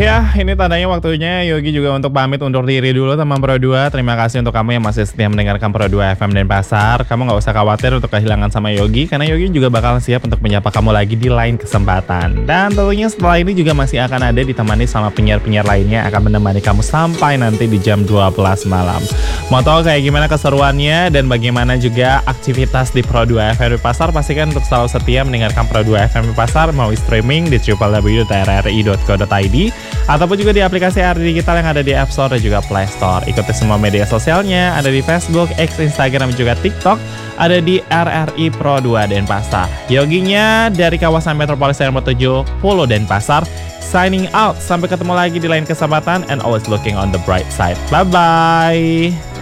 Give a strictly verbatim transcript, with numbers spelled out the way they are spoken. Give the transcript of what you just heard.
Ya, ini tandanya waktunya Yogi juga untuk pamit undur diri dulu teman Pro dua. Terima kasih untuk kamu yang masih setia mendengarkan Pro dua F M Denpasar. Kamu nggak usah khawatir untuk kehilangan sama Yogi, karena Yogi juga bakal siap untuk menyapa kamu lagi di lain kesempatan. Dan tentunya setelah ini juga masih akan ada ditemani sama penyiar-penyiar lainnya akan menemani kamu sampai nanti di jam dua belas malam. Mau tahu kayak gimana keseruannya dan bagaimana juga aktivitas di Pro dua F M Denpasar? Pastikan untuk selalu setia mendengarkan Pro dua F M Denpasar mau streaming di w w w dot r r i dot co dot i d ataupun juga di aplikasi R R Digital yang ada di App Store dan juga Play Store. Ikuti semua media sosialnya, ada di Facebook, X, Instagram, dan juga TikTok, ada di R R I Pro dua Denpasar. Yoginya dari kawasan Metropolis Seribu tujuh puluh Denpasar, signing out. Sampai ketemu lagi di lain kesempatan, and always looking on the bright side. Bye-bye.